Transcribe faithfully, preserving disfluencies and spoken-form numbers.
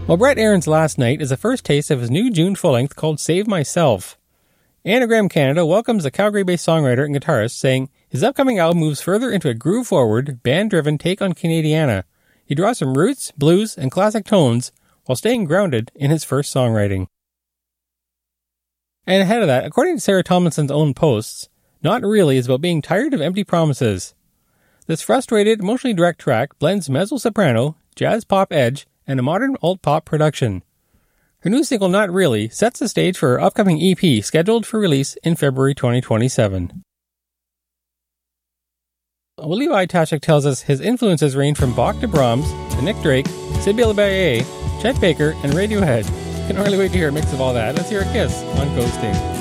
Well, Brett Aaron's Last Night is a first taste of his new June full-length called Save Myself. Anagram Canada welcomes the Calgary-based songwriter and guitarist, saying his upcoming album moves further into a groove-forward, band-driven take on Canadiana. He draws some roots, blues, and classic tones while staying grounded in his first songwriting. And ahead of that, according to Sarah Tomlinson's own posts, Not Really is about being tired of empty promises. This frustrated, emotionally direct track blends mezzo-soprano, jazz-pop edge, and a modern alt-pop production. Her new single, Not Really, sets the stage for her upcoming E P, scheduled for release in February twenty twenty-seven. Well, Levi Tashik tells us his influences range from Bach to Brahms, to Nick Drake, Sybille Bayer, Chet Baker, and Radiohead. Can hardly wait to hear a mix of all that. Let's hear a Kiss on Ghosting.